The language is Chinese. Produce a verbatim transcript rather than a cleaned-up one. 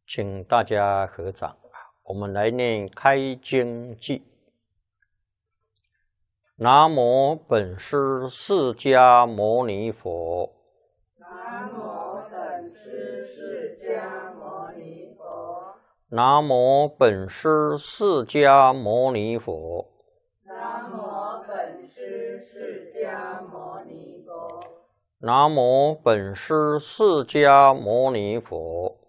请大家合掌，我们来念开经偈。南无本师释迦牟尼佛。 南无本师释迦牟尼佛。 南无本师释迦牟尼佛。 南无本师释迦牟尼佛。 南无本师释迦牟尼佛。